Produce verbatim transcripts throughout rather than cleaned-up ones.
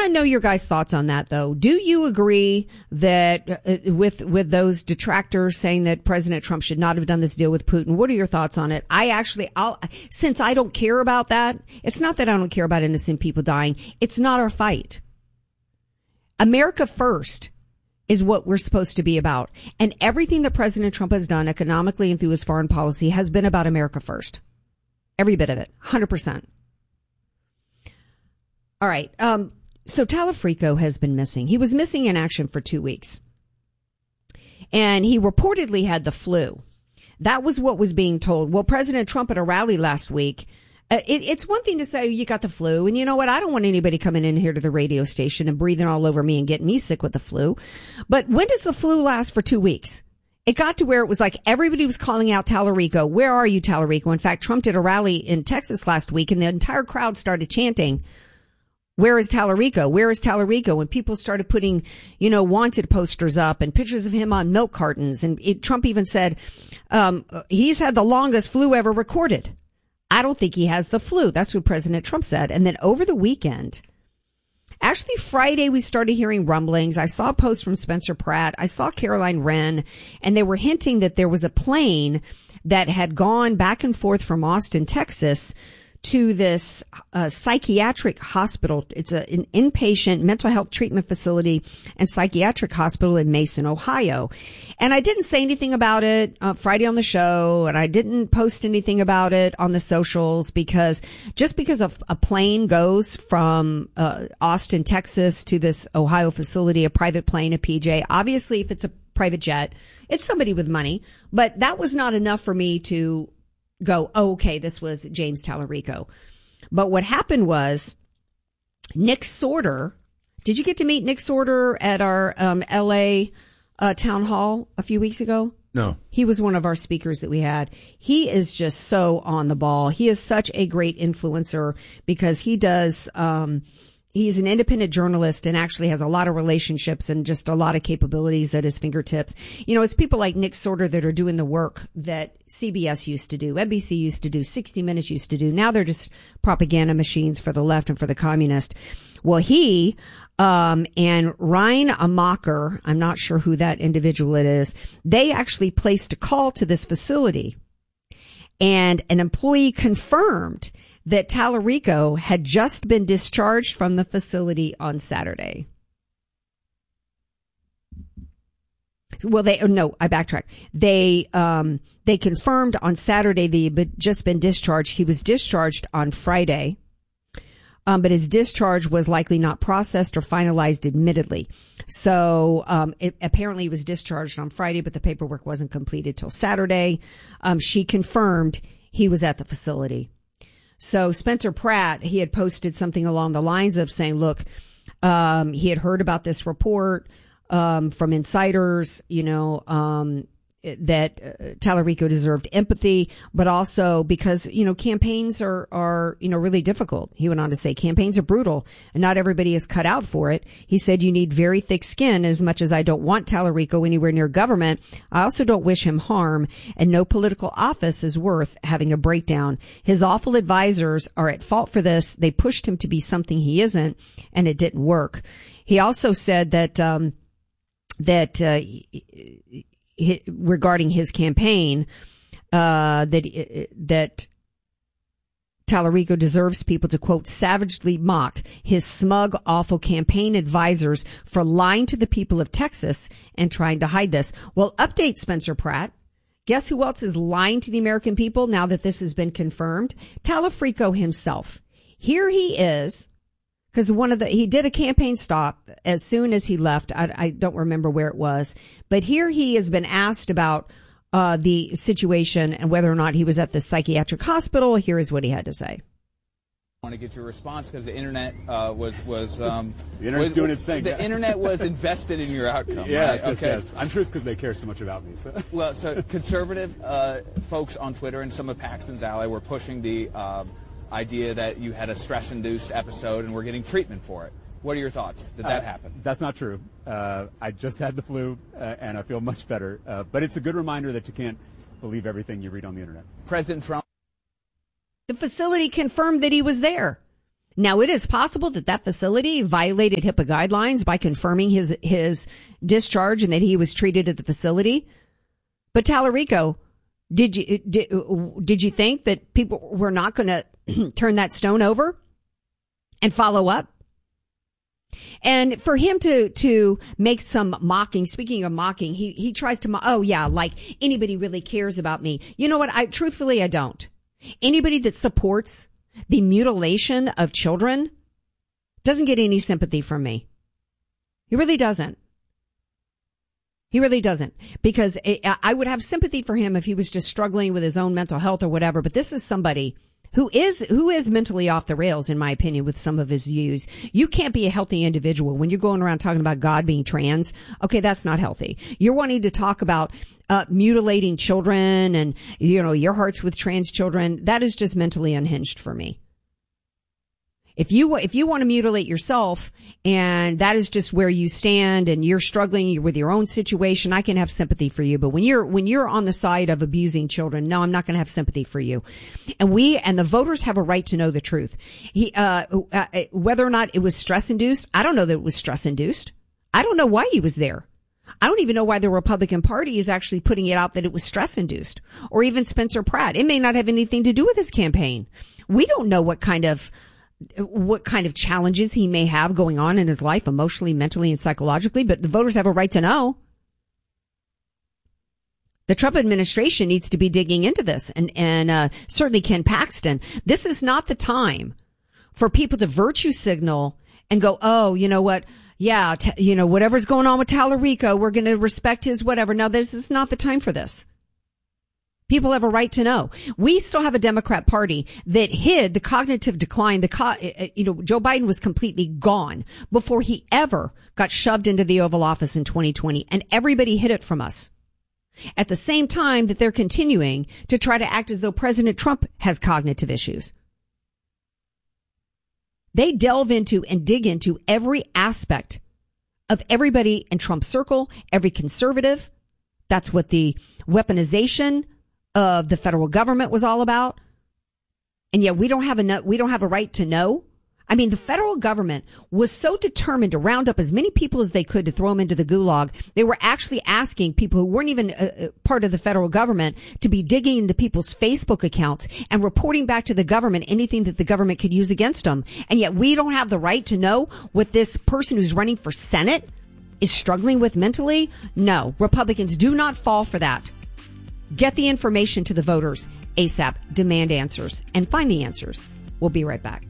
to know your guys' thoughts on that, though. Do you agree that uh, with with those detractors saying that President Trump should not have done this deal with Putin? What are your thoughts on it? I actually, I'll, since I don't care about that, it's not that I don't care about innocent people dying. It's not our fight. America first is what we're supposed to be about. And everything that President Trump has done economically and through his foreign policy has been about America first. Every bit of it. one hundred percent. All right. Um, so Talafrico has been missing. He was missing in action for two weeks. And he reportedly had the flu. That was what was being told. Well, President Trump at a rally last week, uh, it, it's one thing to say, oh, you got the flu. And you know what? I don't want anybody coming in here to the radio station and breathing all over me and getting me sick with the flu. But when does the flu last for two weeks? It got to where it was like everybody was calling out Talarico. Where are you, Talarico? In fact, Trump did a rally in Texas last week and the entire crowd started chanting, where is Talarico? Where is Talarico? And people started putting, you know, wanted posters up and pictures of him on milk cartons. And it, Trump even said, um, he's had the longest flu ever recorded. I don't think he has the flu. That's what President Trump said. And then over the weekend, actually Friday, we started hearing rumblings. I saw a post from Spencer Pratt. I saw Caroline Wren, and they were hinting that there was a plane that had gone back and forth from Austin, Texas, to this uh, psychiatric hospital. It's a, an inpatient mental health treatment facility and psychiatric hospital in Mason, Ohio. And I didn't say anything about it uh, Friday on the show, and I didn't post anything about it on the socials because just because a, a plane goes from uh, Austin, Texas to this Ohio facility, a private plane, a P J, obviously if it's a private jet, it's somebody with money. But that was not enough for me to go, oh, okay, this was James Talarico. But what happened was Nick Sorter, did you get to meet Nick Sorter at our um, L A uh, town hall a few weeks ago? No. He was one of our speakers that we had. He is just so on the ball. He is such a great influencer because he does, um, he's an independent journalist and actually has a lot of relationships and just a lot of capabilities at his fingertips. You know, it's people like Nick Sorter that are doing the work that C B S used to do, N B C used to do, sixty minutes used to do. Now they're just propaganda machines for the left and for the communist. Well, he, um, and Ryan Amacher, I'm not sure who that individual it is, they actually placed a call to this facility and an employee confirmed that Talarico had just been discharged from the facility on Saturday. Well, they, no, I backtrack. They, um, they confirmed on Saturday that he had just been discharged. He was discharged on Friday. Um, but his discharge was likely not processed or finalized, admittedly. So, um, it, apparently he was discharged on Friday, but the paperwork wasn't completed till Saturday. Um, she confirmed he was at the facility. So Spencer Pratt, he had posted something along the lines of saying, look, um, he had heard about this report, um, from insiders, you know, um, that uh, Talarico deserved empathy, but also because, you know, campaigns are, are, you know, really difficult. He went on to say campaigns are brutal and not everybody is cut out for it. He said you need very thick skin. As much as I don't want Talarico anywhere near government, I also don't wish him harm, and no political office is worth having a breakdown. His awful advisors are at fault for this. They pushed him to be something he isn't, and it didn't work. He also said that, um, that, uh, regarding his campaign, uh, that, that Talarico deserves people to, quote, savagely mock his smug, awful campaign advisors for lying to the people of Texas and trying to hide this. Well, update Spencer Pratt. Guess who else is lying to the American people now that this has been confirmed? Talarico himself. Here he is. Because one of the, he did a campaign stop as soon as he left. I, I don't remember where it was, but here he has been asked about, uh, the situation and whether or not he was at the psychiatric hospital. Here is what he had to say. I want to get your response because the internet, uh, was, was, um, the internet's was, doing its thing. The internet was invested in your outcome. Yes, right? yes, okay. yes. I'm sure it's because they care so much about me. So. Well, so conservative, uh, folks on Twitter and some of Paxton's ally were pushing the, um, idea that you had a stress-induced episode and we're getting treatment for it. What are your thoughts? Did that uh, happen? That's not true. Uh, I just had the flu, uh, and I feel much better. Uh, but it's a good reminder that you can't believe everything you read on the internet. President Trump. The facility confirmed that he was there. Now, it is possible that that facility violated HIPAA guidelines by confirming his his discharge and that he was treated at the facility. But Tallarico, did you did, did you think that people were not going to turn that stone over and follow up? And for him to to make some mocking, speaking of mocking, he he tries to, oh yeah, like anybody really cares about me. You know what? I truthfully, I don't. Anybody that supports the mutilation of children doesn't get any sympathy from me. He really doesn't. He really doesn't. Because it, I would have sympathy for him if he was just struggling with his own mental health or whatever. But this is somebody who is who is mentally off the rails, in my opinion, with some of his views. You can't be a healthy individual when you're going around talking about God being trans. Okay, that's not healthy. You're wanting to talk about uh mutilating children and, you know, your heart's with trans children. That is just mentally unhinged for me. If you if you want to mutilate yourself and that is just where you stand and you're struggling with your own situation, I can have sympathy for you. But when you're when you're on the side of abusing children, no, I'm not going to have sympathy for you. And we and the voters have a right to know the truth. He uh, uh whether or not it was stress induced, I don't know that it was stress induced. I don't know why he was there. I don't even know why the Republican Party is actually putting it out that it was stress induced, or even Spencer Pratt. It may not have anything to do with his campaign. We don't know what kind of what kind of challenges he may have going on in his life, emotionally, mentally, and psychologically, but the voters have a right to know. The Trump administration needs to be digging into this, and, and uh, certainly Ken Paxton. This is not the time for people to virtue signal and go, oh, you know what? Yeah, t- you know, whatever's going on with Tallarico, we're going to respect his whatever. Now, this is not the time for this. People have a right to know. We still have a Democrat Party that hid the cognitive decline. The co- you know, Joe Biden was completely gone before he ever got shoved into the Oval Office in twenty twenty, and everybody hid it from us. At the same time that they're continuing to try to act as though President Trump has cognitive issues. They delve into and dig into every aspect of everybody in Trump's circle, every conservative. That's what the weaponization of the federal government was all about. And yet we don't have enough, we don't have a right to know. I mean, the federal government was so determined to round up as many people as they could to throw them into the gulag. They were actually asking people who weren't even uh, part of the federal government to be digging into people's Facebook accounts and reporting back to the government anything that the government could use against them. And yet we don't have the right to know what this person who's running for Senate is struggling with mentally. No, Republicans do not fall for that. Get the information to the voters ASAP. Demand answers and find the answers. We'll be right back.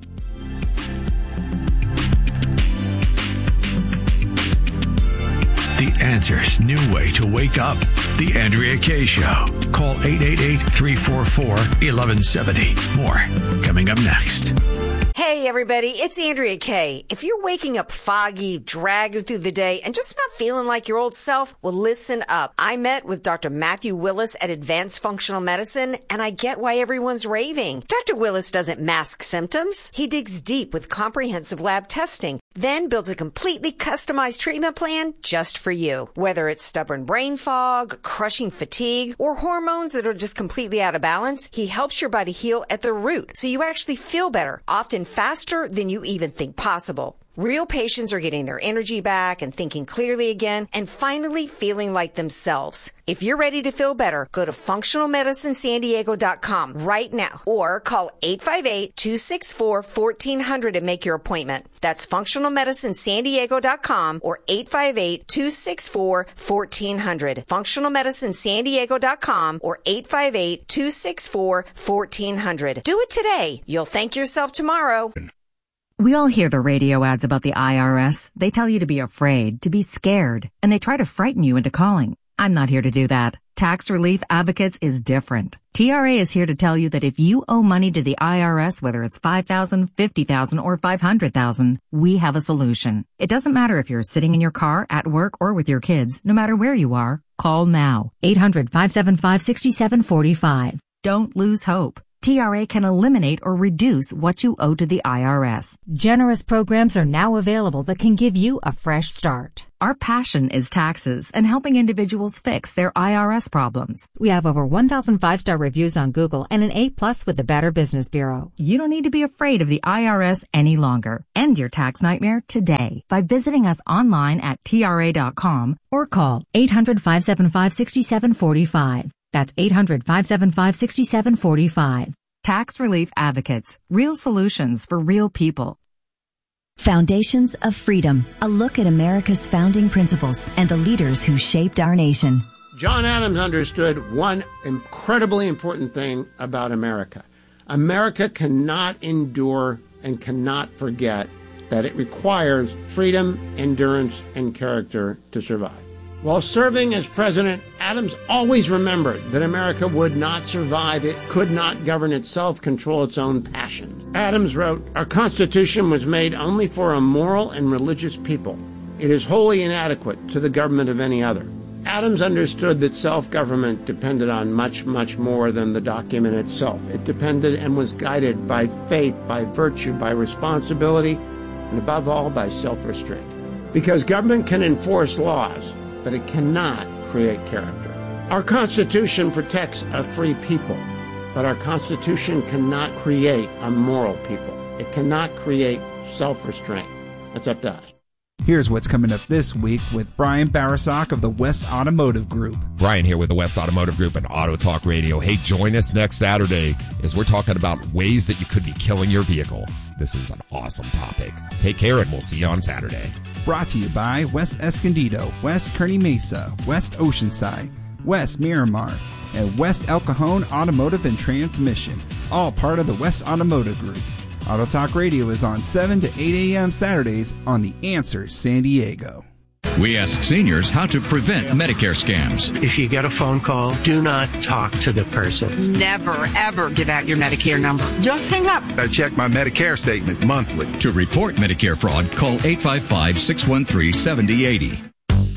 The Answer's new way to wake up. The Andrea Kaye Show. Call eight eight eight, three four four, one one seven zero. More coming up next. Hey everybody, it's Andrea Kaye. If you're waking up foggy, dragging through the day, and just not feeling like your old self, well listen up. I met with Doctor Matthew Willis at Advanced Functional Medicine, and I get why everyone's raving. Doctor Willis doesn't mask symptoms. He digs deep with comprehensive lab testing, then builds a completely customized treatment plan just for you. Whether it's stubborn brain fog, crushing fatigue, or hormones that are just completely out of balance, he helps your body heal at the root so you actually feel better, often faster than you even think possible. Real patients are getting their energy back and thinking clearly again and finally feeling like themselves. If you're ready to feel better, go to functional medicine san diego dot com right now or call eight five eight, two six four, one four zero zero to make your appointment. That's functional medicine san diego dot com or eight five eight, two six four, one four zero zero. functional medicine san diego dot com or eight five eight, two six four, one four zero zero. Do it today. You'll thank yourself tomorrow. We all hear the radio ads about the I R S. They tell you to be afraid, to be scared, and they try to frighten you into calling. I'm not here to do that. Tax Relief Advocates is different. T R A is here to tell you that if you owe money to the I R S, whether it's five thousand dollars, fifty thousand dollars, or five hundred thousand dollars, we have a solution. It doesn't matter if you're sitting in your car, at work, or with your kids. No matter where you are, call now. eight hundred, five seven five, six seven four five. Don't lose hope. T R A can eliminate or reduce what you owe to the I R S. Generous programs are now available that can give you a fresh start. Our passion is taxes and helping individuals fix their I R S problems. We have over one thousand five-star reviews on Google and an A plus with the Better Business Bureau. You don't need to be afraid of the I R S any longer. End your tax nightmare today by visiting us online at T R A dot com or call eight hundred, five seven five, six seven four five. That's eight hundred, five seven five, six seven four five. Tax Relief Advocates. Real solutions for real people. Foundations of Freedom. A look at America's founding principles and the leaders who shaped our nation. John Adams understood one incredibly important thing about America. America cannot endure and cannot forget that it requires freedom, endurance, and character to survive. While serving as president, Adams always remembered that America would not survive. It could not govern itself, control its own passions. Adams wrote, "Our Constitution was made only for a moral and religious people. It is wholly inadequate to the government of any other." Adams understood that self-government depended on much, much more than the document itself. It depended and was guided by faith, by virtue, by responsibility, and above all, by self-restraint. Because government can enforce laws, but it cannot create character. Our Constitution protects a free people, but our Constitution cannot create a moral people. It cannot create self-restraint. That's up to us. Here's what's coming up this week with Brian Barasak of the West Automotive Group. Brian here with the West Automotive Group and Auto Talk Radio. Hey, join us next Saturday as we're talking about ways that you could be killing your vehicle. This is an awesome topic. Take care and we'll see you on Saturday. Brought to you by West Escondido, West Kearney Mesa, West Oceanside, West Miramar, and West El Cajon Automotive and Transmission. All part of the West Automotive Group. Auto Talk Radio is on seven to eight a.m. Saturdays on The Answer San Diego. We ask seniors how to prevent Medicare scams. If you get a phone call, do not talk to the person. Never, ever give out your Medicare number. Just hang up. I check my Medicare statement monthly. To report Medicare fraud, call eight five five, six one three, seven zero eight zero.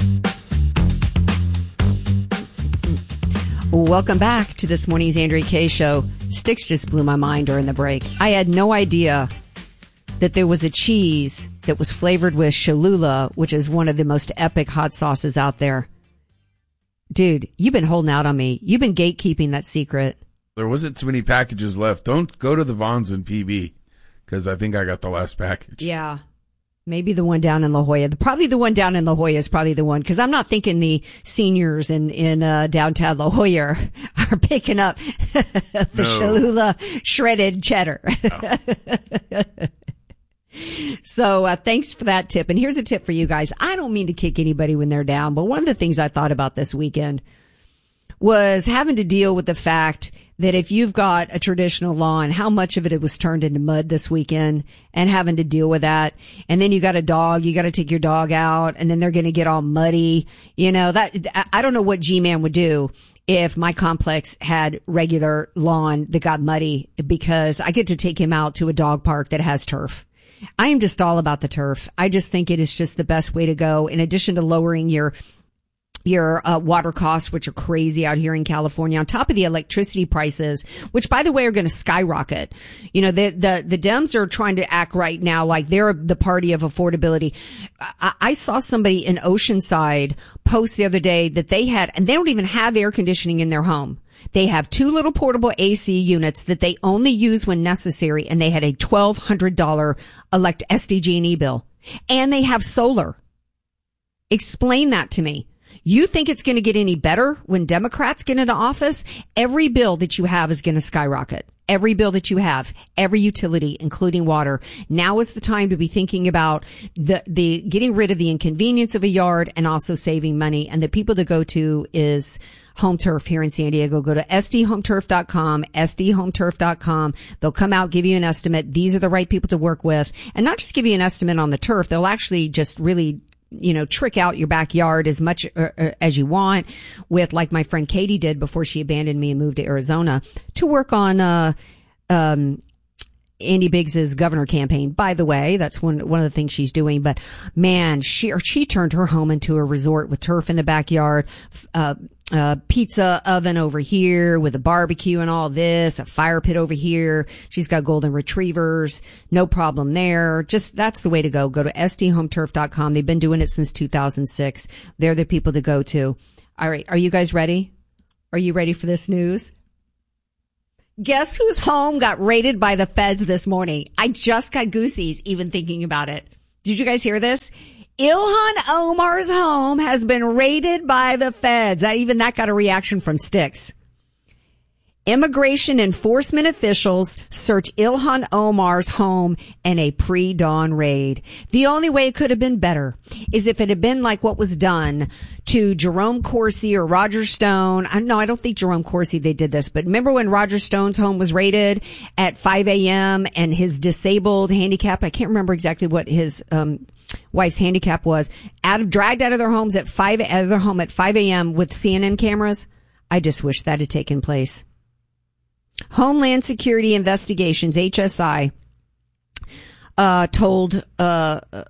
Welcome back to this morning's Andrea Kaye Show. Sticks just blew my mind during the break. I had no idea that there was a cheese that was flavored with Cholula, which is one of the most epic hot sauces out there. Dude, you've been holding out on me. You've been gatekeeping that secret. There wasn't too many packages left. Don't go to the Vons and P B, because I think I got the last package. Yeah. Maybe the one down in La Jolla. Probably the one down in La Jolla is probably the one, because I'm not thinking the seniors in, in uh, downtown La Jolla are, are picking up the no. Cholula shredded cheddar. No. So uh, thanks for that tip. And here's a tip for you guys. I don't mean to kick anybody when they're down, but one of the things I thought about this weekend was having to deal with the fact that if you've got a traditional lawn, how much of it was turned into mud this weekend, and having to deal with that. And then you got a dog, you got to take your dog out, and then they're going to get all muddy. You know, that, I don't know what G-Man would do if my complex had regular lawn that got muddy, because I get to take him out to a dog park that has turf. I am just all about the turf. I just think it is just the best way to go. In addition to lowering your your uh, water costs, which are crazy out here in California, on top of the electricity prices, which, by the way, are going to skyrocket. You know, the, the, the Dems are trying to act right now like they're the party of affordability. I, I saw somebody in Oceanside post the other day that they had, and they don't even have air conditioning in their home. They have two little portable A C units that they only use when necessary, and they had a twelve hundred dollars elect S D G and E bill. And they have solar. Explain that to me. You think it's going to get any better when Democrats get into office? Every bill that you have is going to skyrocket. Every bill that you have, every utility, including water. Now is the time to be thinking about the, the getting rid of the inconvenience of a yard and also saving money. And the people to go to is Home Turf here in San Diego. Go to S D home turf dot com, S D home turf dot com. They'll come out, give you an estimate. These are the right people to work with, and not just give you an estimate on the turf. They'll actually just really, you know, trick out your backyard as much uh, uh, as you want with, like my friend Katie did before she abandoned me and moved to Arizona to work on, uh, um, Andy Biggs's governor campaign. By the way, that's one, one of the things she's doing. But man, she, or she turned her home into a resort with turf in the backyard, uh, uh, pizza oven over here with a barbecue and all this, a fire pit over here. She's got golden retrievers. No problem there. Just, that's the way to go. Go to S D home turf dot com. They've been doing it since two thousand six. They're the people to go to. All right. Are you guys ready? Are you ready for this news? Guess whose home got raided by the feds this morning? I just got goosies even thinking about it. Did you guys hear this? Ilhan Omar's home has been raided by the feds. That, even that got a reaction from Styx. Immigration enforcement officials search Ilhan Omar's home in a pre-dawn raid. The only way it could have been better is if it had been like what was done to Jerome Corsi or Roger Stone. I, no, I don't think Jerome Corsi, they did this, but remember when Roger Stone's home was raided at five a.m. and his disabled, handicapped, I can't remember exactly what his um wife's handicap was, out of dragged out of their homes at five out of their home at five a.m. with C N N cameras. I just wish that had taken place. Homeland Security Investigations, H S I, uh, told, uh, uh,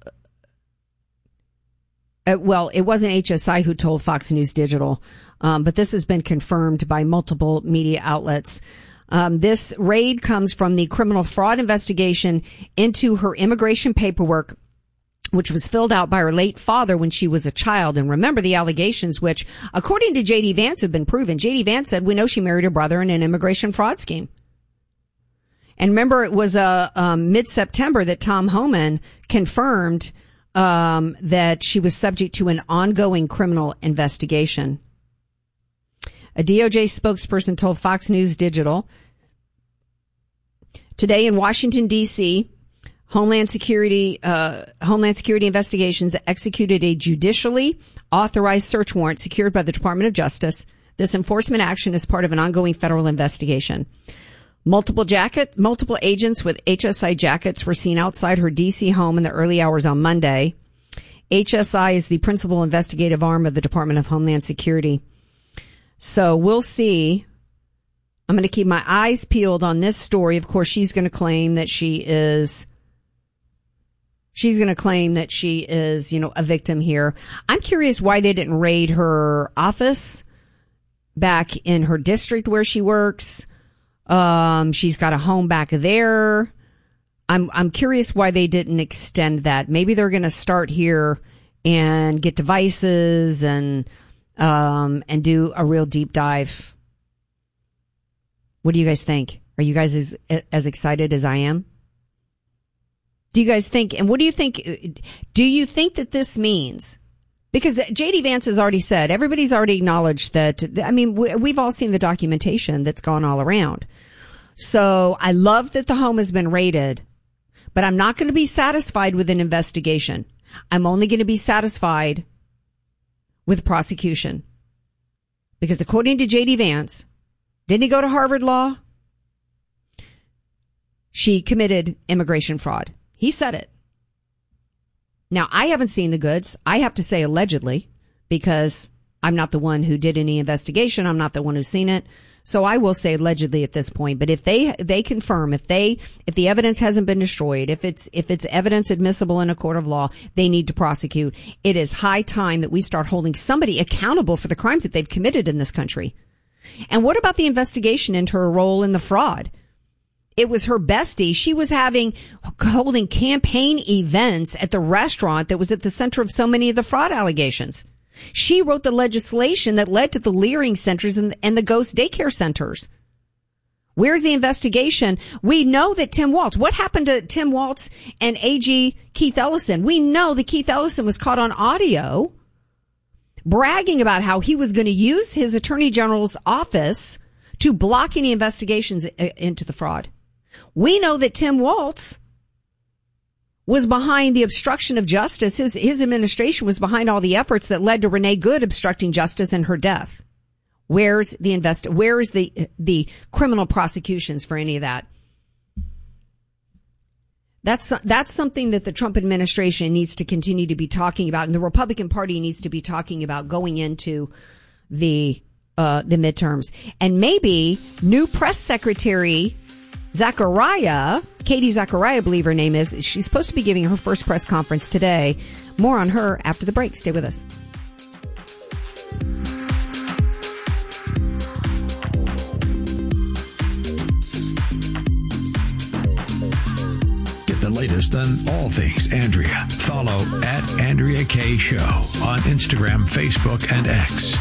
well, it wasn't H S I who told Fox News Digital, um, but this has been confirmed by multiple media outlets. Um, this raid comes from the criminal fraud investigation into her immigration paperwork, which was filled out by her late father when she was a child. And remember the allegations, which, according to J D Vance, have been proven. J D Vance said, we know she married her brother in an immigration fraud scheme. And remember, it was uh, um, mid-September that Tom Homan confirmed um, that she was subject to an ongoing criminal investigation. A D O J spokesperson told Fox News Digital, today in Washington, D C, Homeland Security, uh, Homeland Security Investigations executed a judicially authorized search warrant secured by the Department of Justice. This enforcement action is part of an ongoing federal investigation. Multiple jacket, multiple agents with H S I jackets were seen outside her D C home in the early hours on Monday. H S I is the principal investigative arm of the Department of Homeland Security. So we'll see. I'm going to keep my eyes peeled on this story. Of course, she's going to claim that she is She's going to claim that she is, you know, a victim here. I'm curious why they didn't raid her office back in her district where she works. Um, she's got a home back there. I'm, I'm curious why they didn't extend that. Maybe they're going to start here and get devices and, um, and do a real deep dive. What do you guys think? Are you guys as, as excited as I am? Do you guys think, and what do you think, do you think that this means, because J D Vance has already said, everybody's already acknowledged that, I mean, we've all seen the documentation that's gone all around. So I love that the home has been raided, but I'm not going to be satisfied with an investigation. I'm only going to be satisfied with prosecution. Because according to J D Vance, didn't he go to Harvard Law? She committed immigration fraud. He said it. Now, I haven't seen the goods. I have to say allegedly, because I'm not the one who did any investigation. I'm not the one who's seen it. So I will say allegedly at this point. But if they, they confirm, if they, if the evidence hasn't been destroyed, if it's, if it's evidence admissible in a court of law, they need to prosecute. It is high time that we start holding somebody accountable for the crimes that they've committed in this country. And what about the investigation into her role in the fraud? It was her bestie. She was having, holding campaign events at the restaurant that was at the center of so many of the fraud allegations. She wrote the legislation that led to the Leering centers and, and the ghost daycare centers. Where's the investigation? We know that Tim Waltz, what happened to Tim Waltz and A G Keith Ellison? We know that Keith Ellison was caught on audio bragging about how he was going to use his attorney general's office to block any investigations into the fraud. We know that Tim Waltz was behind the obstruction of justice. His, his administration was behind all the efforts that led to Renee Good obstructing justice and her death. Where's the invest, where is the, the criminal prosecutions for any of that? That's, that's something that the Trump administration needs to continue to be talking about, and the Republican Party needs to be talking about going into the, uh, the midterms. And maybe new press secretary Zachariah, Katie Zachariah, I believe her name is. She's supposed to be giving her first press conference today. More on her after the break. Stay with us. than all things Andrea. Follow at Andrea K Show on Instagram, Facebook, and X.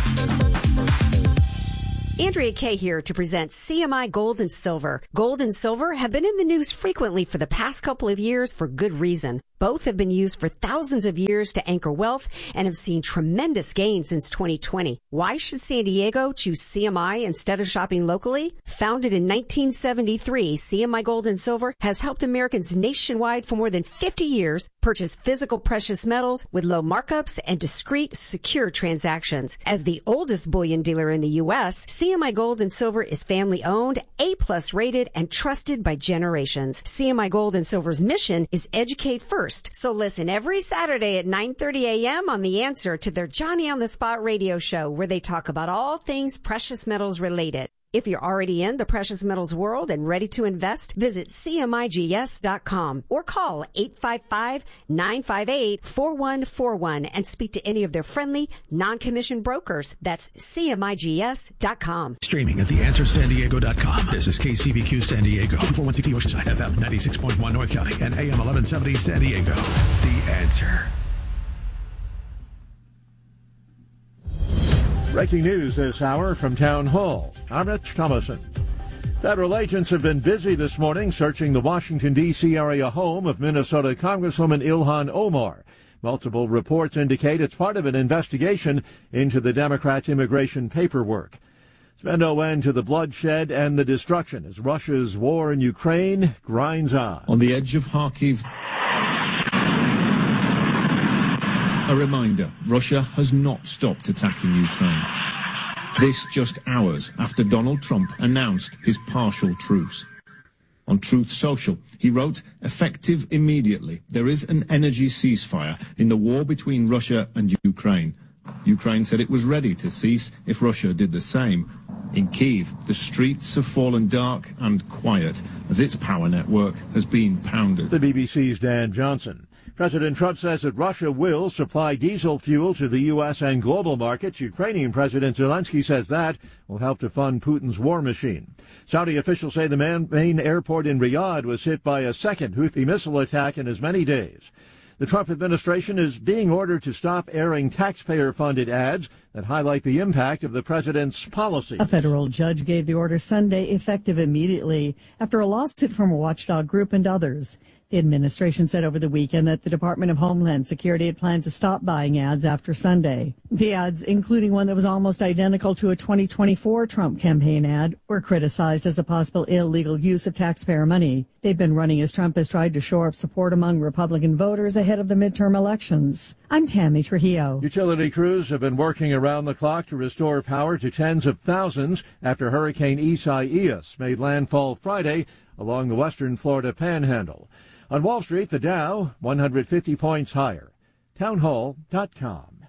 Andrea Kay here to present C M I Gold and Silver. Gold and silver have been in the news frequently for the past couple of years for good reason. Both have been used for thousands of years to anchor wealth and have seen tremendous gains since twenty twenty. Why should San Diego choose C M I instead of shopping locally? Founded in nineteen seventy-three, C M I Gold and Silver has helped Americans nationwide for more than fifty years purchase physical precious metals with low markups and discreet, secure transactions. As the oldest bullion dealer in the U S, C M I Gold and Silver is family owned, A-plus rated, and trusted by generations. C M I Gold and Silver's mission is educate first. So listen every Saturday at nine thirty a.m. on The Answer to their Johnny on the Spot radio show, where they talk about all things precious metals related. If you're already in the precious metals world and ready to invest, visit C M I G S dot com or call eight five five, nine five eight, four one four one and speak to any of their friendly, non-commissioned brokers. That's C M I G S dot com. Streaming at the answer san diego dot com. This is K C B Q San Diego, two forty-one C T Oceanside, F M ninety-six point one North County, and A M eleven seventy San Diego. The Answer. Breaking news this hour from Town Hall. I'm Rich Thomason. Federal agents have been busy this morning searching the Washington, D C area home of Minnesota Congresswoman Ilhan Omar. Multiple reports indicate it's part of an investigation into the Democrats' immigration paperwork. It's been no end to the bloodshed and the destruction as Russia's war in Ukraine grinds on. On the edge of Kharkiv, a reminder, Russia has not stopped attacking Ukraine. This just hours after Donald Trump announced his partial truce. On Truth Social, he wrote, effective immediately, there is an energy ceasefire in the war between Russia and Ukraine. Ukraine said it was ready to cease if Russia did the same. In Kyiv, the streets have fallen dark and quiet as its power network has been pounded. The B B C's Dan Johnson. President Trump says that Russia will supply diesel fuel to the U S and global markets. Ukrainian President Zelensky says that will help to fund Putin's war machine. Saudi officials say the main airport in Riyadh was hit by a second Houthi missile attack in as many days. The Trump administration is being ordered to stop airing taxpayer-funded ads that highlight the impact of the president's policies. A federal judge gave the order Sunday, effective immediately, after a lawsuit from a watchdog group and others. The administration said over the weekend that the Department of Homeland Security had planned to stop buying ads after Sunday. The ads, including one that was almost identical to a twenty twenty-four Trump campaign ad, were criticized as a possible illegal use of taxpayer money. They've been running as Trump has tried to shore up support among Republican voters ahead of the midterm elections. I'm Tammy Trujillo. Utility crews have been working around the clock to restore power to tens of thousands after Hurricane Isaias made landfall Friday along the western Florida panhandle. On Wall Street, the Dow, one hundred fifty points higher. townhall dot com.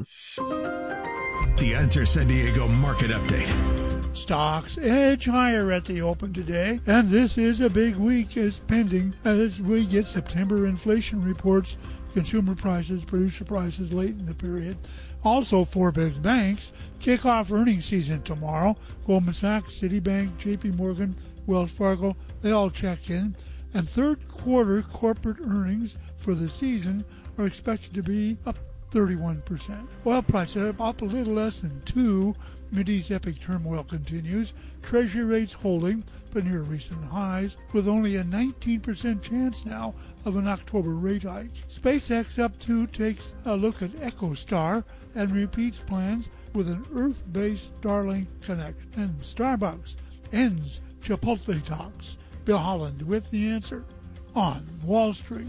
The Answer San Diego Market Update. Stocks edge higher at the open today, and this is a big week as pending as we get September inflation reports, consumer prices, producer prices late in the period. Also, four big banks kick off earnings season tomorrow. Goldman Sachs, Citibank, J P Morgan, Wells Fargo, they all check in. And third quarter corporate earnings for the season are expected to be up thirty-one percent. Oil prices up a little less than two. Mideast epic turmoil continues. Treasury rates holding but near recent highs, with only a nineteen percent chance now of an October rate hike. SpaceX up two takes a look at EchoStar and repeats plans with an Earth-based Starlink Connect. And Starbucks ends Chipotle talks. Bill Holland with the answer on Wall Street.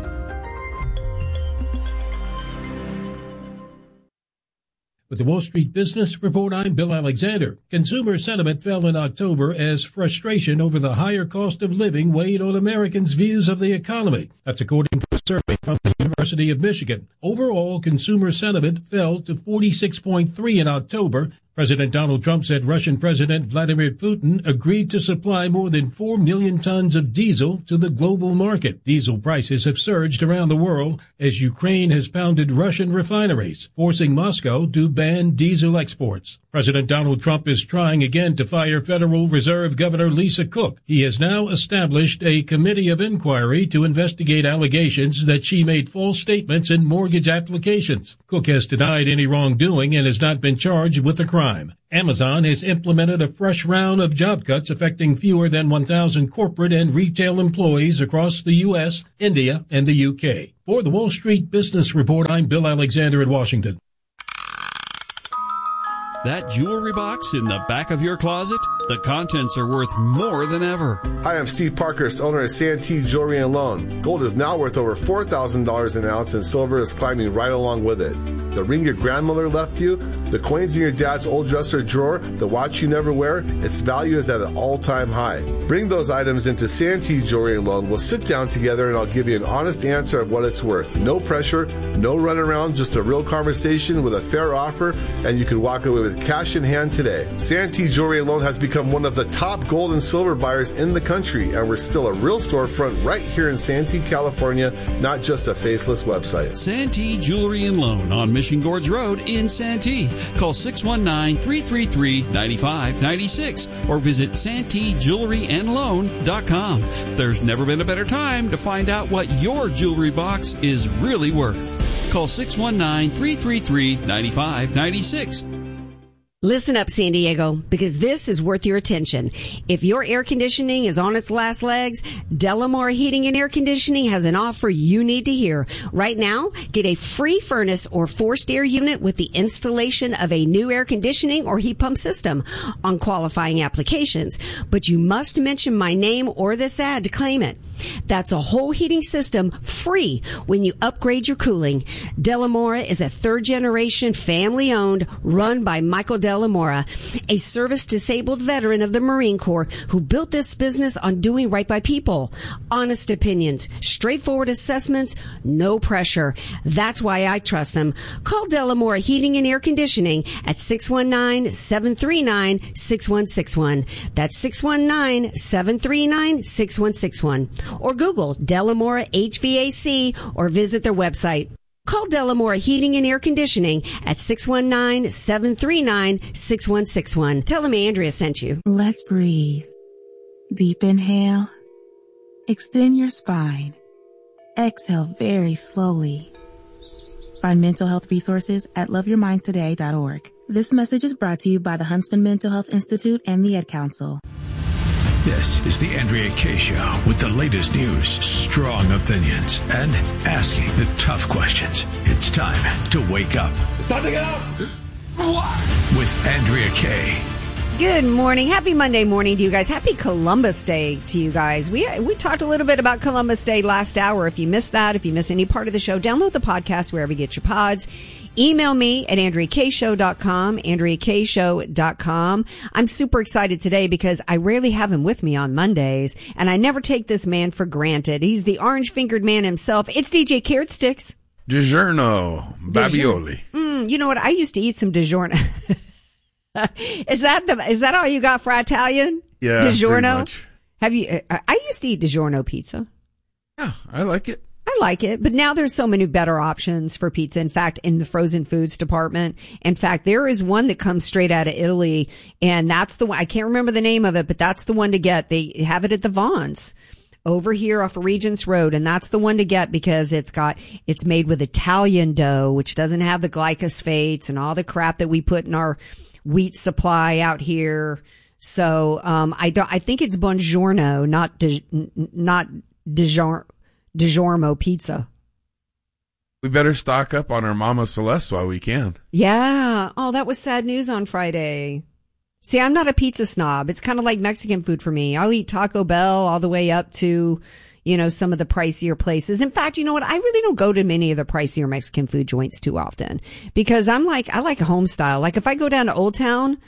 With the Wall Street Business Report, I'm Bill Alexander. Consumer sentiment fell in October as frustration over the higher cost of living weighed on Americans' views of the economy. That's according to a survey from the University of Michigan. Overall, consumer sentiment fell to forty-six point three in October, President Donald Trump said Russian President Vladimir Putin agreed to supply more than four million tons of diesel to the global market. Diesel prices have surged around the world as Ukraine has pounded Russian refineries, forcing Moscow to ban diesel exports. President Donald Trump is trying again to fire Federal Reserve Governor Lisa Cook. He has now established a committee of inquiry to investigate allegations that she made false statements in mortgage applications. Cook has denied any wrongdoing and has not been charged with a crime. Amazon has implemented a fresh round of job cuts affecting fewer than one thousand corporate and retail employees across the U S, India, and the U K. For the Wall Street Business Report, I'm Bill Alexander in Washington. That jewelry box in the back of your closet? The contents are worth more than ever. Hi, I'm Steve Parkhurst, owner of Santee Jewelry and Loan. Gold is now worth over four thousand dollars an ounce, and silver is climbing right along with it. The ring your grandmother left you, the coins in your dad's old dresser drawer, the watch you never wear, its value is at an all-time high. Bring those items into Santee Jewelry and Loan. We'll sit down together and I'll give you an honest answer of what it's worth. No pressure, no runaround, just a real conversation with a fair offer, and you can walk away with cash in hand today. Santee Jewelry and Loan has become one of the top gold and silver buyers in the country, and we're still a real storefront right here in Santee, California, not just a faceless website. Santee Jewelry and Loan on Mission Gorge Road in Santee. Call six one nine, three three three, nine five nine six or visit Santee Jewelry and Loan dot com. There's never been a better time to find out what your jewelry box is really worth. Call six one nine, three three three, nine five nine six. Listen up, San Diego, because this is worth your attention. If your air conditioning is on its last legs, Delamore Heating and Air Conditioning has an offer you need to hear. Right now, get a free furnace or forced air unit with the installation of a new air conditioning or heat pump system on qualifying applications. But you must mention my name or this ad to claim it. That's a whole heating system free when you upgrade your cooling. Delamore is a third-generation, family-owned, run by Michael Delamora, a service-disabled veteran of the Marine Corps who built this business on doing right by people. Honest opinions, straightforward assessments, no pressure. That's why I trust them. Call Delamora Heating and Air Conditioning at six one nine, seven three nine, six one six one. That's six one nine, seven three nine, six one six one. Or Google Delamora H V A C or visit their website. Call Delamora Heating and Air Conditioning at six one nine, seven three nine, six one six one. Tell them Andrea sent you. Let's breathe. Deep inhale. Extend your spine. Exhale very slowly. Find mental health resources at love your mind today dot org. This message is brought to you by the Huntsman Mental Health Institute and the Ad Council. This is the Andrea Kaye Show with the latest news, strong opinions, and asking the tough questions. It's time to wake up. It's time to get up! With Andrea Kaye. Good morning. Happy Monday morning to you guys. Happy Columbus Day to you guys. We we talked a little bit about Columbus Day last hour. If you missed that, if you missed any part of the show, download the podcast wherever you get your pods. Email me at andrea kaye show dot com, andrea kaye show dot com. I'm super excited today because I rarely have him with me on Mondays, and I never take this man for granted. He's the orange-fingered man himself. It's D J Carrot Sticks. DiGiorno, Babioli. Mm, you know what? I used to eat some DiGiorno. is that the is that all you got for Italian? Yeah, DiGiorno. Have you? I used to eat DiGiorno pizza. Yeah, I like it. I like it, but now there's so many better options for pizza. In fact, in the frozen foods department, in fact, there is one that comes straight out of Italy, and that's the one. I can't remember the name of it, but that's the one to get. They have it at the Vons over here off of Regents Road, and that's the one to get because it's got it's made with Italian dough, which doesn't have the glyphosates and all the crap that we put in our wheat supply out here. So um I don't. I think it's Buongiorno, not Di, not DiGiorno. DiGiorno pizza. We better stock up on our Mama Celeste while we can. Yeah. Oh, that was sad news on Friday. See, I'm not a pizza snob. It's kind of like Mexican food for me. I'll eat Taco Bell all the way up to, you know, some of the pricier places. In fact, you know what? I really don't go to many of the pricier Mexican food joints too often because I'm like, I like a home style. Like if I go down to Old Town,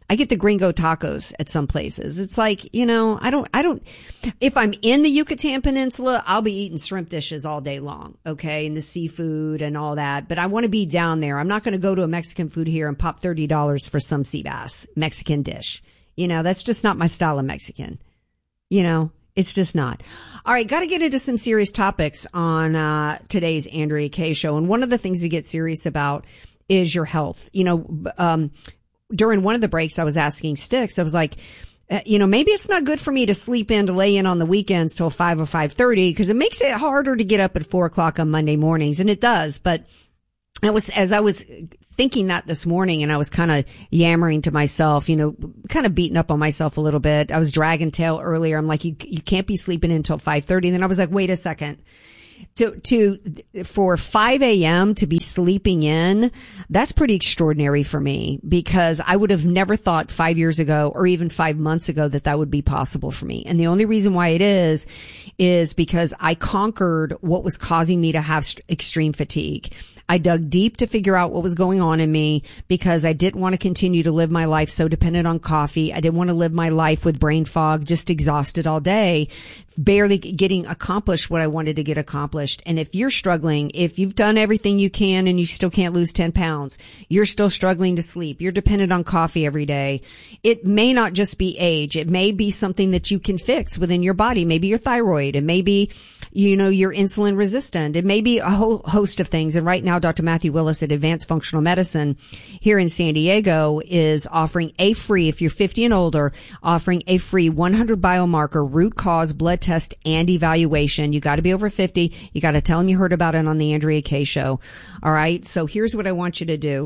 I get the gringo tacos at some places. It's like, you know, I don't, I don't, if I'm in the Yucatan Peninsula, I'll be eating shrimp dishes all day long. Okay. And the seafood and all that. But I want to be down there. I'm not going to go to a Mexican food here and pop thirty dollars for some sea bass Mexican dish. You know, that's just not my style of Mexican. You know, it's just not. All right. Got to get into some serious topics on, uh, today's Andrea Kaye show. And one of the things to get serious about is your health. You know, um, during one of the breaks, I was asking Sticks, I was like, uh, you know, maybe it's not good for me to sleep in, to lay in on the weekends till five or five thirty, because it makes it harder to get up at four o'clock on Monday mornings. And it does. But I was, as I was thinking that this morning, and I was kind of yammering to myself, you know, kind of beating up on myself a little bit. I was dragging tail earlier. I'm like, you, you can't be sleeping until five thirty. And then I was like, wait a second. To, to, for five a.m. to be sleeping in, that's pretty extraordinary for me, because I would have never thought five years ago or even five months ago that that would be possible for me. And the only reason why it is, is because I conquered what was causing me to have extreme fatigue. I dug deep to figure out what was going on in me, because I didn't want to continue to live my life so dependent on coffee. I didn't want to live my life with brain fog, just exhausted all day, barely getting accomplished what I wanted to get accomplished. And if you're struggling, if you've done everything you can and you still can't lose ten pounds, you're still struggling to sleep, you're dependent on coffee every day, it may not just be age. It may be something that you can fix within your body. Maybe your thyroid. It may be, you know, you're insulin resistant. It may be a whole host of things. And right now, Doctor Matthew Willis at Advanced Functional Medicine here in San Diego is offering a free, if you're fifty and older, offering a free one hundred biomarker root cause blood test and evaluation. You got to be over fifty. You got to tell them you heard about it on the Andrea Kaye show. All right. So here's what I want you to do.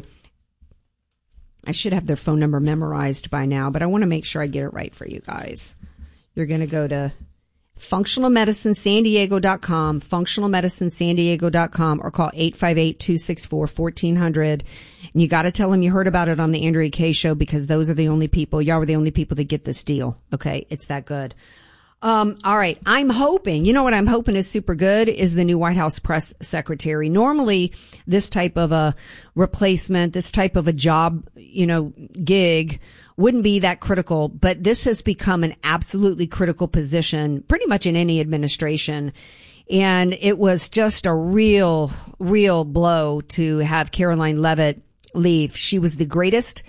I should have their phone number memorized by now, but I want to make sure I get it right for you guys. You're going to go to functional medicine san diego dot com, functional medicine san diego dot com, or call eight five eight, two six four, one four zero zero. And you got to tell them you heard about it on the Andrea Kaye show, because those are the only people, y'all are the only people that get this deal. Okay. It's that good. Um, all right. I'm hoping, you know what I'm hoping is super good is the new White House press secretary. Normally this type of a replacement, this type of a job, you know, gig wouldn't be that critical, but this has become an absolutely critical position pretty much in any administration. And it was just a real, real blow to have Caroline Leavitt leave. She was the greatest,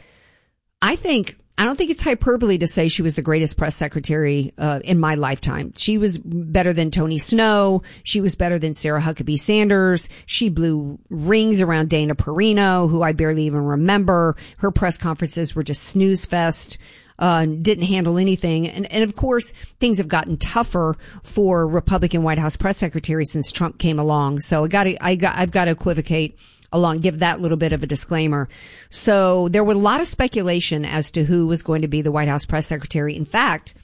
I think, I don't think it's hyperbole to say she was the greatest press secretary uh, in my lifetime. She was better than Tony Snow. She was better than Sarah Huckabee Sanders. She blew rings around Dana Perino, who I barely even remember. Her press conferences were just snooze fest. Uh, didn't handle anything. And, and of course, things have gotten tougher for Republican White House press secretaries since Trump came along. So I got to, I got, I've got to equivocate along, give that little bit of a disclaimer. So there was a lot of speculation as to who was going to be the White House press secretary. In fact,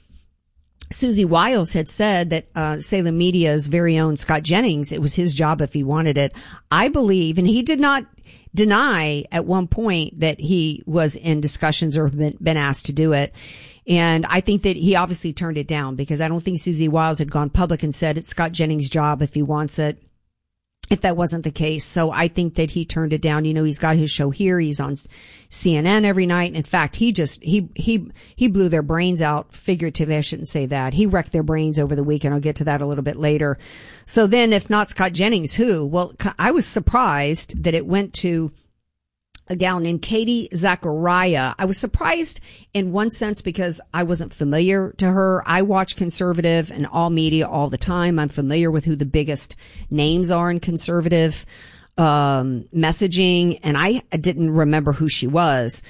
Susie Wiles had said that uh Salem Media's very own Scott Jennings, it was his job if he wanted it. I believe, and he did not deny at one point that he was in discussions or been, been asked to do it. And I think that he obviously turned it down, because I don't think Susie Wiles had gone public and said it's Scott Jennings' job if he wants it, if that wasn't the case. So I think that he turned it down. You know, he's got his show here. He's on C N N every night. In fact, he just, he, he, he blew their brains out figuratively. I shouldn't say that. He wrecked their brains over the weekend. I'll get to that a little bit later. So then if not Scott Jennings, who? Well, I was surprised that it went to a gal named Katie Zachariah. I was surprised in one sense because I wasn't familiar to her. I watch conservative and all media all the time. I'm familiar with who the biggest names are in conservative um messaging, and I didn't remember who she was.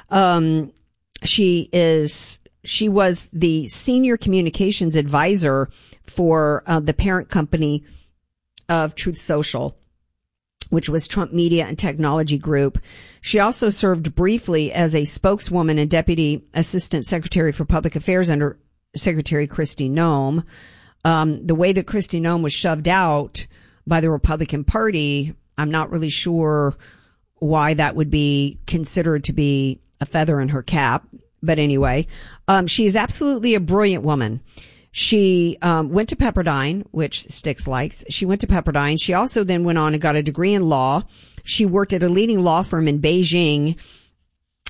Um she is she was the senior communications advisor for uh, the parent company of Truth Social, which was Trump Media and Technology Group. She also served briefly as a spokeswoman and deputy assistant secretary for public affairs under Secretary Kristi Noem. Um, the way that Kristi Noem was shoved out by the Republican Party, I'm not really sure why that would be considered to be a feather in her cap. But anyway, um, she is absolutely a brilliant woman. She um, went to Pepperdine, which Sticks likes. She went to Pepperdine. She also then went on and got a degree in law. She worked at a leading law firm in Beijing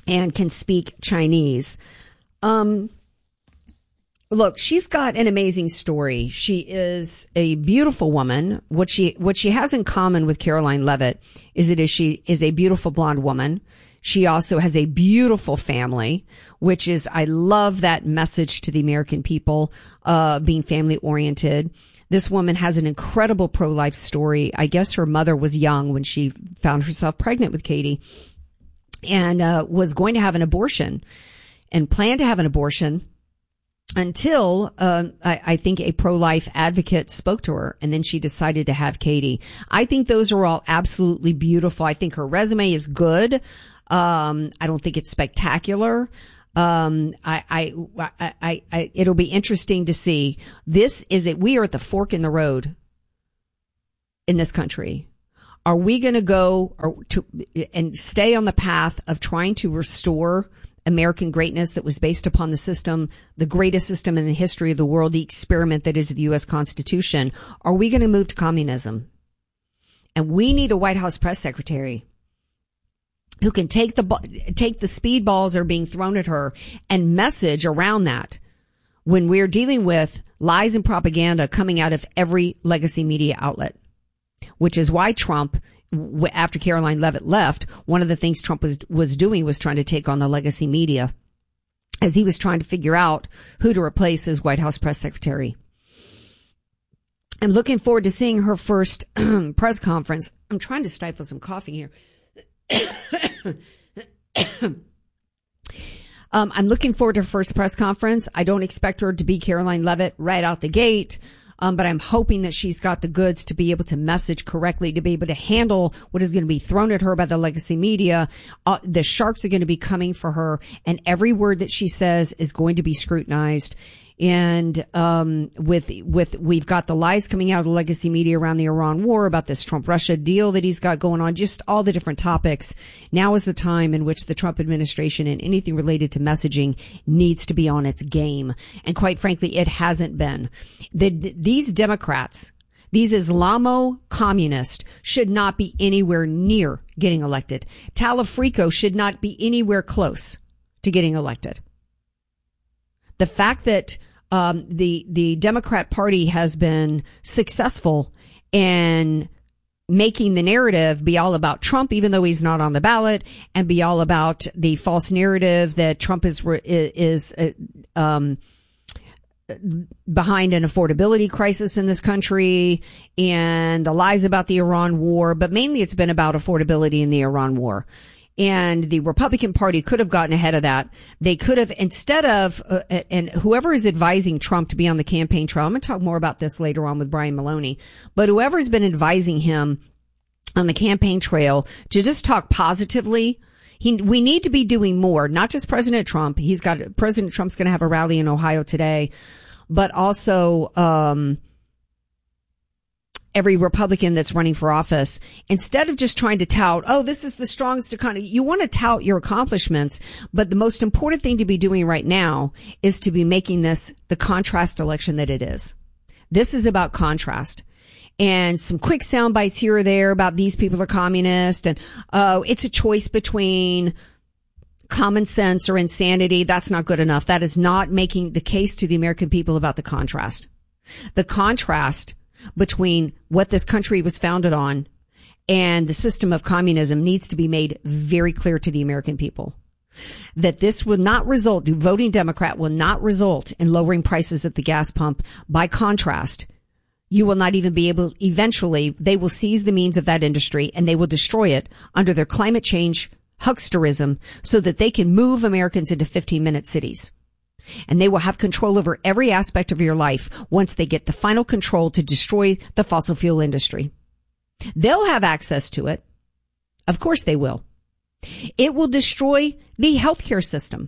and can speak Chinese. Um, look, she's got an amazing story. She is a beautiful woman. What she, what she has in common with Caroline Leavitt is that she is a beautiful blonde woman. She also has a beautiful family, which is, I love that message to the American people, uh, being family oriented. This woman has an incredible pro-life story. I guess her mother was young when she found herself pregnant with Katie and, uh, was going to have an abortion and planned to have an abortion until, uh, I, I think a pro-life advocate spoke to her, and then she decided to have Katie. I think those are all absolutely beautiful. I think her resume is good. Um, I don't think it's spectacular. Um, I, I, I, I, it'll be interesting to see. This is it. We are at the fork in the road in this country. Are we going to go or to and stay on the path of trying to restore American greatness that was based upon the system, the greatest system in the history of the world, the experiment that is the U S Constitution? Are we going to move to communism? And we need a White House press secretary who can take the take the speedballs that are being thrown at her and message around that when we're dealing with lies and propaganda coming out of every legacy media outlet, which is why Trump, after Caroline Leavitt left, one of the things Trump was was doing was trying to take on the legacy media as he was trying to figure out who to replace as White House press secretary. I'm looking forward to seeing her first press conference. I'm trying to stifle some coughing here. um, I'm looking forward to her first press conference. I don't expect her to be Caroline Leavitt right out the gate. Um, but I'm hoping that she's got the goods to be able to message correctly, to be able to handle what is going to be thrown at her by the legacy media. Uh, the sharks are going to be coming for her, and every word that she says is going to be scrutinized. And, um, with, with, we've got the lies coming out of the legacy media around the Iran war about this Trump-Russia deal that he's got going on, just all the different topics. Now is the time in which the Trump administration and anything related to messaging needs to be on its game. And quite frankly, it hasn't been. The, these Democrats, these Islamo-communists should not be anywhere near getting elected. Talafrico should not be anywhere close to getting elected. The fact that um, the the Democrat Party has been successful in making the narrative be all about Trump, even though he's not on the ballot, and be all about the false narrative that Trump is is uh, um, behind an affordability crisis in this country, and the lies about the Iran war, but mainly it's been about affordability in the Iran war. And the Republican Party could have gotten ahead of that. They could have, instead of, uh, and whoever is advising Trump to be on the campaign trail, I'm going to talk more about this later on with Brian Maloney, but whoever's been advising him on the campaign trail to just talk positively, he, we need to be doing more, not just President Trump. He's got, President Trump's going to have a rally in Ohio today, but also, um, every Republican that's running for office, instead of just trying to tout, oh, this is the strongest economy. You want to tout your accomplishments, but the most important thing to be doing right now is to be making this the contrast election that it is. This is about contrast. And some quick sound bites here or there about these people are communist, and oh, it's a choice between common sense or insanity. That's not good enough. That is not making the case to the American people about the contrast. The contrast between what this country was founded on and the system of communism needs to be made very clear to the American people. That this will not result, voting Democrat will not result in lowering prices at the gas pump. By contrast, you will not even be able, eventually, they will seize the means of that industry and they will destroy it under their climate change hucksterism so that they can move Americans into fifteen minute cities. And they will have control over every aspect of your life once they get the final control to destroy the fossil fuel industry. They'll have access to it. Of course they will. It will destroy the healthcare system.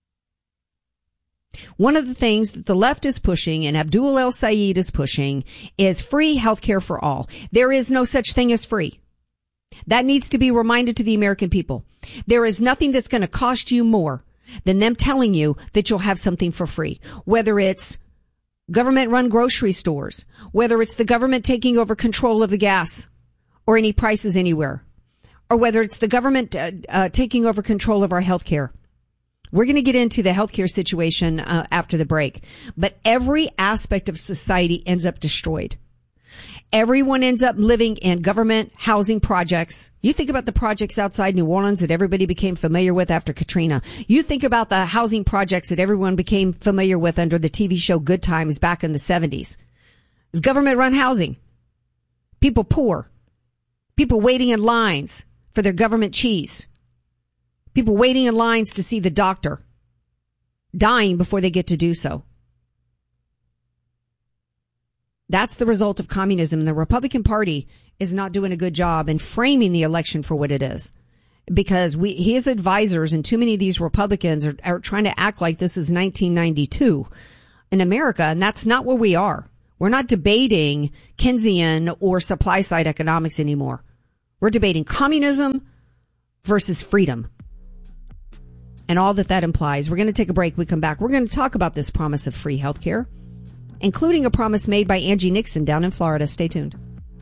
One of the things that the left is pushing and Abdul El-Sayed is pushing is free healthcare for all. There is no such thing as free. That needs to be reminded to the American people. There is nothing that's going to cost you more than them telling you that you'll have something for free, whether it's government-run grocery stores, whether it's the government taking over control of the gas or any prices anywhere, or whether it's the government uh, uh, taking over control of our health care. We're going to get into the healthcare situation uh, after the break, but every aspect of society ends up destroyed. Everyone ends up living in government housing projects. You think about the projects outside New Orleans that everybody became familiar with after Katrina. You think about the housing projects that everyone became familiar with under the T V show Good Times back in the seventies. It's government-run housing. People poor. People waiting in lines for their government cheese. People waiting in lines to see the doctor. Dying before they get to do so. That's the result of communism, and the Republican Party is not doing a good job in framing the election for what it is. Because we, his advisors and too many of these Republicans are, are trying to act like this is nineteen ninety-two in America, and that's not where we are. We're not debating Keynesian or supply-side economics anymore. We're debating communism versus freedom and all that that implies. We're going to take a break. We come back. We're going to talk about this promise of free health care, including a promise made by Angie Nixon down in Florida. Stay tuned.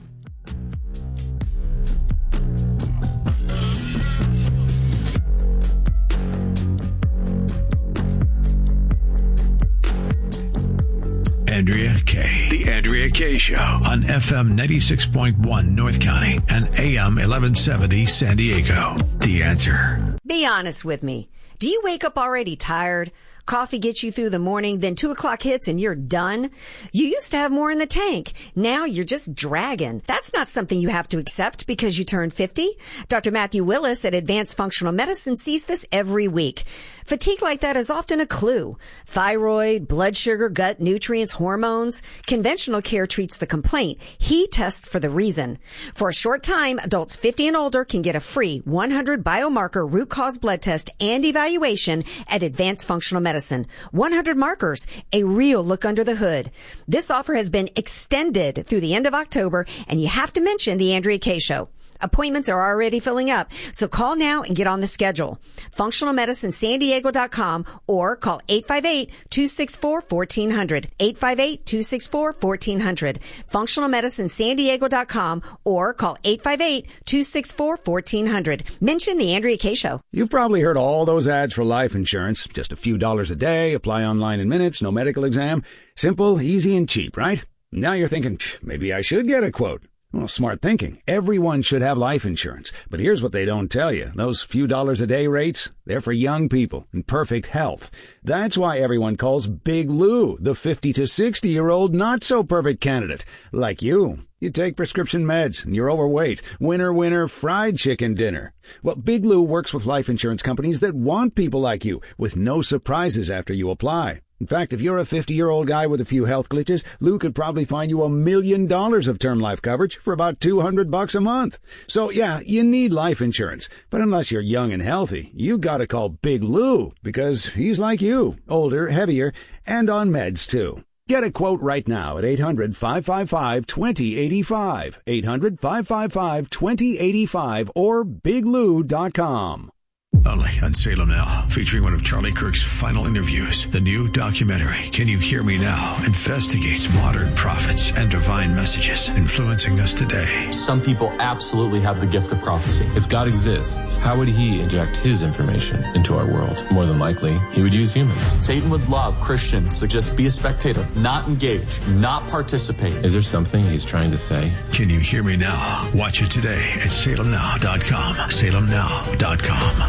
Andrea Kaye. The Andrea Kaye Show on F M ninety-six point one North County and A M eleven seventy San Diego. The Answer. Be honest with me. Do you wake up already tired? Coffee gets you through the morning, then two o'clock hits and you're done. You used to have more in the tank. Now you're just dragging. That's not something you have to accept because you turned fifty. Doctor Matthew Willis at Advanced Functional Medicine sees this every week. Fatigue like that is often a clue. Thyroid, blood sugar, gut, nutrients, hormones. Conventional care treats the complaint. He tests for the reason. For a short time, adults fifty and older can get a free one hundred biomarker root cause blood test and evaluation at Advanced Functional Medicine. Medicine. one hundred markers, a real look under the hood. This offer has been extended through the end of October, and you have to mention the Andrea Kaye Show. Appointments are already filling up, so call now and get on the schedule. functional medicine san diego dot com or call eight five eight, two six four, one four zero zero, eight five eight, two six four, one four zero zero, functional medicine san diego dot com or call eight five eight, two six four, one four zero zero. Mention the Andrea Kaye Show. You've probably heard all those ads for life insurance. Just a few dollars a day, apply online in minutes, no medical exam. Simple, easy, and cheap, right? Now you're thinking, maybe I should get a quote. Well, smart thinking. Everyone should have life insurance. But here's what they don't tell you. Those few dollars a day rates, they're for young people in perfect health. That's why everyone calls Big Lou the fifty to sixty-year-old not-so-perfect candidate. Like you. You take prescription meds and you're overweight. Winner, winner, fried chicken dinner. Well, Big Lou works with life insurance companies that want people like you with no surprises after you apply. In fact, if you're a fifty-year-old guy with a few health glitches, Lou could probably find you a million dollars of term life coverage for about two hundred bucks a month. So yeah, you need life insurance. But unless you're young and healthy, you gotta call Big Lou because he's like you, older, heavier, and on meds too. Get a quote right now at eight hundred, five five five, two zero eight five, eight hundred, five five five, two zero eight five or big lou dot com. Only on Salem Now, featuring one of Charlie Kirk's final interviews. The new documentary, Can You Hear Me Now?, investigates modern prophets and divine messages influencing us today. Some people absolutely have the gift of prophecy. If God exists, how would he inject his information into our world? More than likely, he would use humans. Satan would love Christians to just be a spectator, not engage, not participate. Is there something he's trying to say? Can You Hear Me Now? Watch it today at salem now dot com. salem now dot com.